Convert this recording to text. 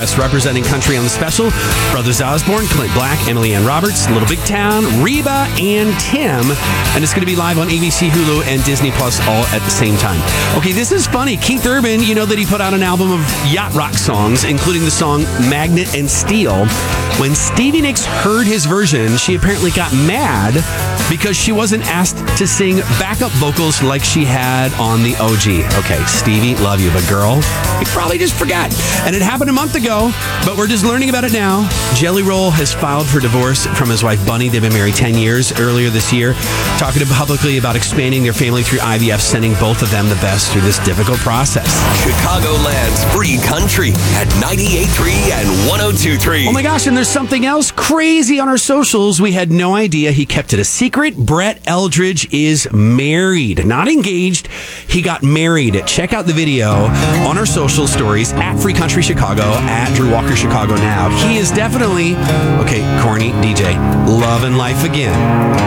Express, representing country on the special. Brothers Osborne, Clint Black, Emily Ann Roberts, Little Big Town, Reba, and Tim. And it's going to be live on ABC, Hulu, and Disney Plus all at the same time. Okay, this is funny. Keith Urban, you know that he put out an album of yacht rock songs, including the song Magnet and Steel. When Stevie Nicks heard his version, she apparently got mad because she wasn't asked to sing backup vocals like she had on the OG. Okay, Stevie, love you, but girl, you probably just forgot. And it happened a month ago, but we're just learning about it now. Jelly Roll has filed for divorce from his wife, Bunny. They've been married 10 years earlier this year, talking publicly about expanding their family through IVF, sending both of them the best through this difficult process. Chicagoland's free country at 98.3 and 102.3. Oh my gosh, and there's something else crazy on our socials. We had no idea. He kept it a secret. Brett Eldridge is married, not engaged. He got married. Check out the video on our social stories at Free Country Chicago, at Drew Walker Chicago now. He is definitely, okay, corny DJ, loving life again.